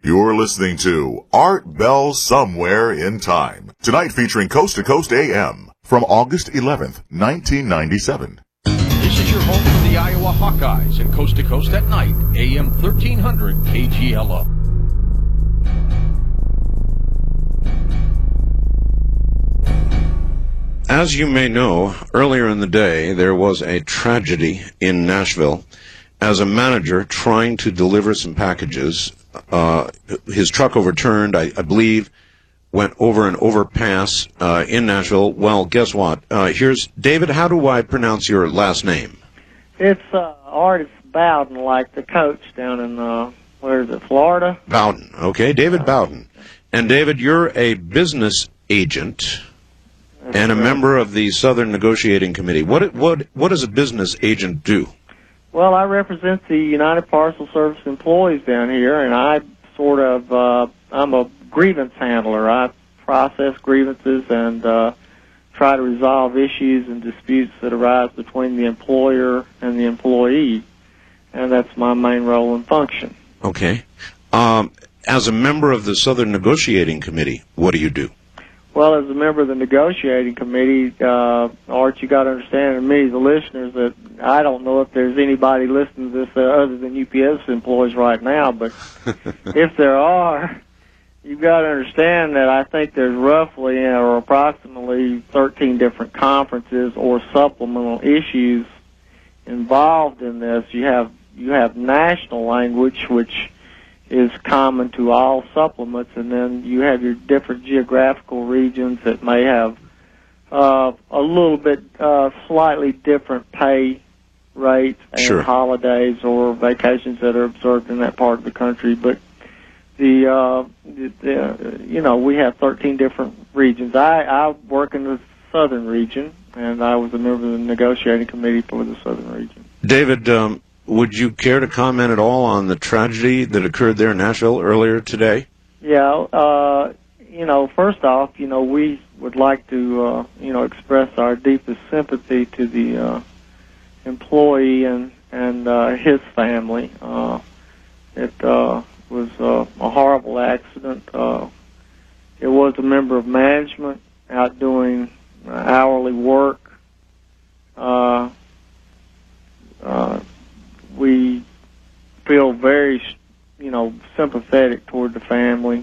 You're listening to Art Bell Somewhere in Time. Tonight featuring Coast to Coast AM from August 11th, 1997. This is your home for the Iowa Hawkeyes and Coast to Coast at Night, AM 1300 KGLO. As you may know, earlier in the day, there was a tragedy in Nashville. As a manager trying to deliver some packages, his truck overturned, I believe, went over an overpass in Nashville. Well, guess what? Here's David. How do I pronounce your last name? It's Art Bowden, like the coach down in, where is it, Florida? Bowden. Okay, David Bowden. And David, you're a business agent and a member of the Southern Negotiating Committee. What does a business agent do? Well, I represent the United Parcel Service employees down here, and I I'm a grievance handler. I process grievances and try to resolve issues and disputes that arise between the employer and the employee, and that's my main role and function. Okay. As a member of the Southern Negotiating Committee, what do you do? Well, as a member of the negotiating committee, Art, you got to understand, and me, the listeners, that I don't know if there's anybody listening to this other than UPS employees right now, but if there are, you've got to understand that I think there's roughly or approximately 13 different conferences or supplemental issues involved in this. You have national language, which is common to all supplements, and then you have your different geographical regions that may have a little bit slightly different pay rates and Sure. holidays or vacations that are observed in that part of the country. But we have 13 different regions. I work in the southern region, and I was a member of the negotiating committee for the southern region. David, would you care to comment at all on the tragedy that occurred there in Nashville earlier today? Yeah, first off, we would like to, express our deepest sympathy to the employee and his family. It was a horrible accident. It was a member of management out doing hourly work. We feel very, sympathetic toward the family.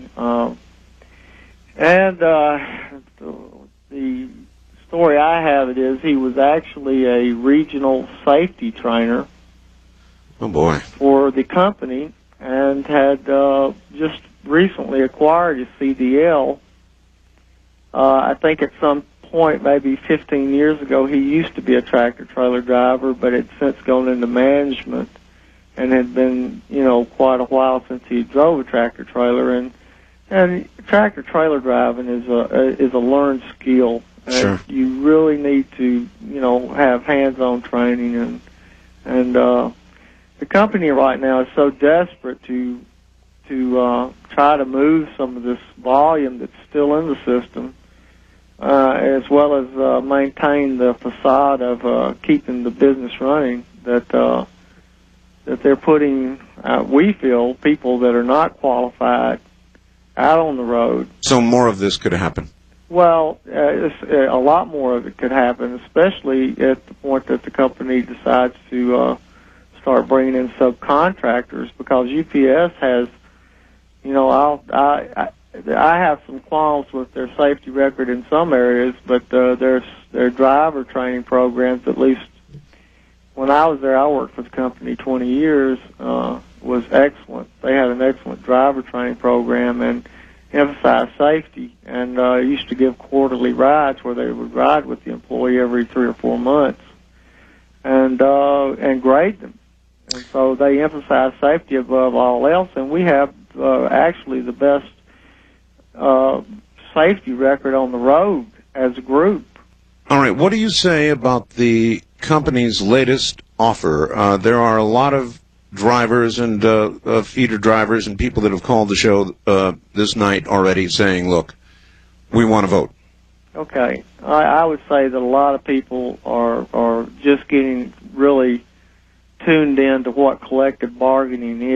The story I have it is he was actually a regional safety trainer. Oh, boy. For the company, and had just recently acquired his CDL. I think at some point, maybe 15 years ago, he used to be a tractor-trailer driver, but had since gone into management and had been, quite a while since he drove a tractor-trailer. And tractor-trailer driving is a learned skill. Sure. You really need to, have hands-on training. And the company right now is so desperate to try to move some of this volume that's still in the system, as well as maintain the facade of keeping the business running, that they're putting, we feel, people that are not qualified out on the road. So more of this could happen? Well, a lot more of it could happen, especially at the point that the company decides to start bringing in subcontractors, because UPS has, I have some qualms with their safety record in some areas, but their driver training programs, at least when I was there, I worked for the company 20 years, was excellent. They had an excellent driver training program and emphasized safety, and used to give quarterly rides where they would ride with the employee every 3 or 4 months and grade them. And so they emphasize safety above all else, and we have actually the best safety record on the road as a group. All right. What do you say about the company's latest offer? There are a lot of drivers and feeder drivers and people that have called the show this night already saying, look, we want to vote. Okay. I would say that a lot of people are just getting really tuned in to what collective bargaining is.